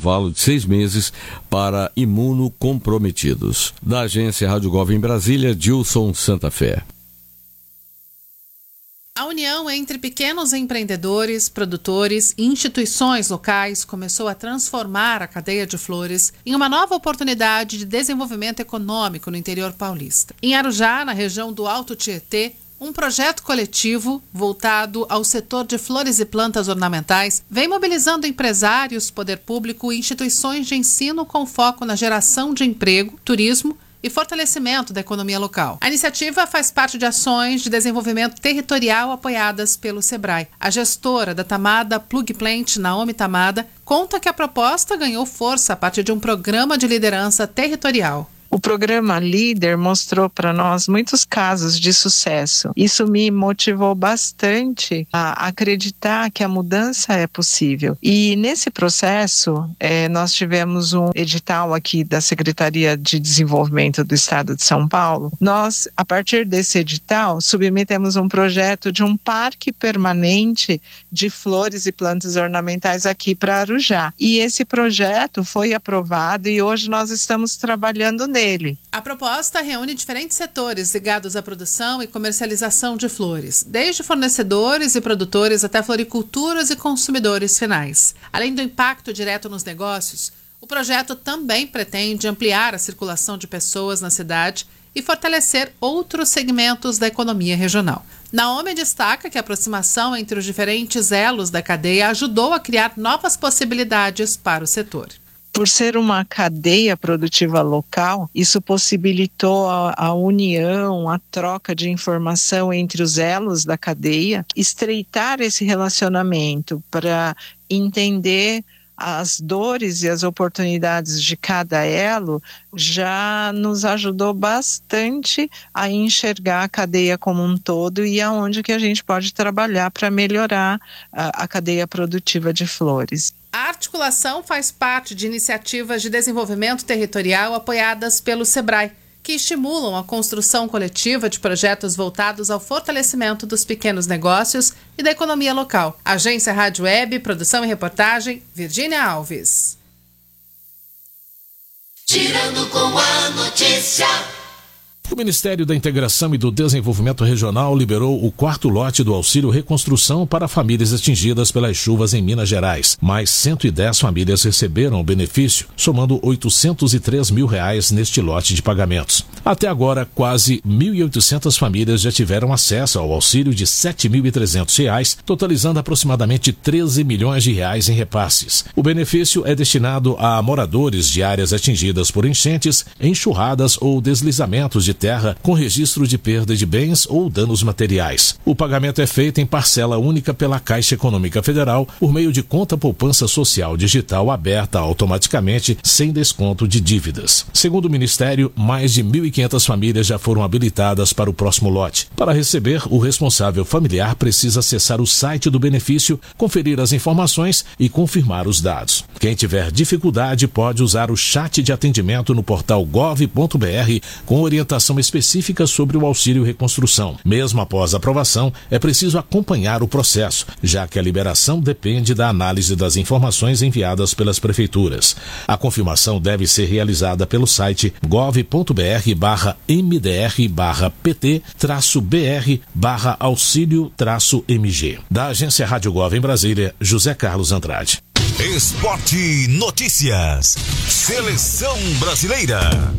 intervalo de 6 meses para imunocomprometidos. Da agência Rádio Gov em Brasília, Dilson Santa Fé. A união entre pequenos empreendedores, produtores e instituições locais começou a transformar a cadeia de flores em uma nova oportunidade de desenvolvimento econômico no interior paulista. Em Arujá, na região do Alto Tietê, um projeto coletivo voltado ao setor de flores e plantas ornamentais vem mobilizando empresários, poder público e instituições de ensino com foco na geração de emprego, turismo e fortalecimento da economia local. A iniciativa faz parte de ações de desenvolvimento territorial apoiadas pelo SEBRAE. A gestora da Tamada Plug Plant, Naomi Tamada, conta que a proposta ganhou força a partir de um programa de liderança territorial. O programa Líder mostrou para nós muitos casos de sucesso. Isso me motivou bastante a acreditar que a mudança é possível. E nesse processo, nós tivemos um edital aqui da Secretaria de Desenvolvimento do Estado de São Paulo. Nós, a partir desse edital, submetemos um projeto de um parque permanente de flores e plantas ornamentais aqui para Arujá. E esse projeto foi aprovado e hoje nós estamos trabalhando nele. A proposta reúne diferentes setores ligados à produção e comercialização de flores, desde fornecedores e produtores até floriculturas e consumidores finais. Além do impacto direto nos negócios, o projeto também pretende ampliar a circulação de pessoas na cidade e fortalecer outros segmentos da economia regional. Naomi destaca que a aproximação entre os diferentes elos da cadeia ajudou a criar novas possibilidades para o setor. Por ser uma cadeia produtiva local, isso possibilitou a união, a troca de informação entre os elos da cadeia, estreitar esse relacionamento para entender as dores e as oportunidades de cada elo, já nos ajudou bastante a enxergar a cadeia como um todo e aonde que a gente pode trabalhar para melhorar a cadeia produtiva de flores. A articulação faz parte de iniciativas de desenvolvimento territorial apoiadas pelo SEBRAE, que estimulam a construção coletiva de projetos voltados ao fortalecimento dos pequenos negócios e da economia local. Agência Rádio Web, produção e reportagem, Virgínia Alves. Girando com a notícia. O Ministério da Integração e do Desenvolvimento Regional liberou o 4º lote do Auxílio Reconstrução para famílias atingidas pelas chuvas em Minas Gerais. Mais 110 famílias receberam o benefício, somando R$803 mil neste lote de pagamentos. Até agora, quase 1.800 famílias já tiveram acesso ao auxílio de R$ 7.300, totalizando aproximadamente R$13 milhões em repasses. O benefício é destinado a moradores de áreas atingidas por enchentes, enxurradas ou deslizamentos de terra com registro de perda de bens ou danos materiais. O pagamento é feito em parcela única pela Caixa Econômica Federal por meio de conta poupança social digital aberta automaticamente, sem desconto de dívidas. Segundo o Ministério, mais de 1.500 famílias já foram habilitadas para o próximo lote. Para receber, o responsável familiar precisa acessar o site do benefício, conferir as informações e confirmar os dados. Quem tiver dificuldade pode usar o chat de atendimento no portal gov.br com orientação específica sobre o auxílio reconstrução. Mesmo após a aprovação, é preciso acompanhar o processo, já que a liberação depende da análise das informações enviadas pelas prefeituras. A confirmação deve ser realizada pelo site gov.br/mdr/pt-br/auxílio-mg. Da Agência Rádio Gov em Brasília, José Carlos Andrade. Esporte Notícias. Seleção Brasileira.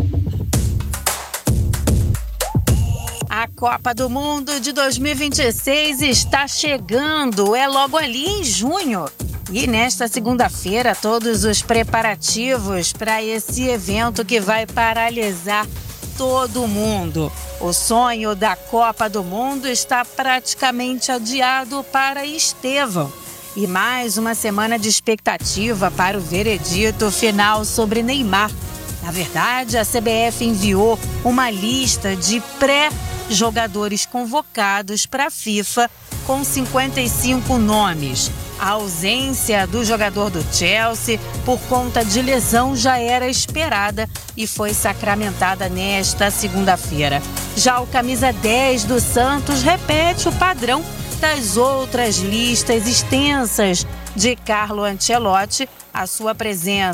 A Copa do Mundo de 2026 está chegando, é logo ali em junho. E nesta segunda-feira, todos os preparativos para esse evento que vai paralisar todo mundo. O sonho da Copa do Mundo está praticamente adiado para Estevão. E mais uma semana de expectativa para o veredito final sobre Neymar. Na verdade, a CBF enviou uma lista de pré-jogadores convocados para a FIFA com 55 nomes. A ausência do jogador do Chelsea por conta de lesão já era esperada e foi sacramentada nesta segunda-feira. Já o camisa 10 do Santos repete o padrão das outras listas extensas de Carlo Ancelotti, a sua presença